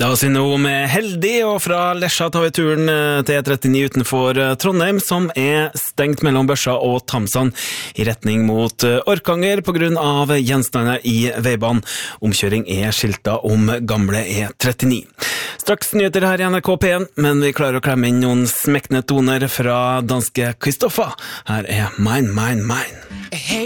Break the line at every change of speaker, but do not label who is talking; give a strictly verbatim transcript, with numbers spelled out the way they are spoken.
Da oss nå med Heldig, og fra Lesja tar vi turen til E trettini utenfor Trondheim, som er stengt mellom Børsa og Tamsan i retning mot Orkanger på grunn av gjenstander i veibanen. Omkjøring er skiltet om gamle E trettini. Straks nyheter her i N R K P en, men vi klarer å klemme inn noen smekkende toner fra danske Kristoffer. Her er Mine, Mine, Mine.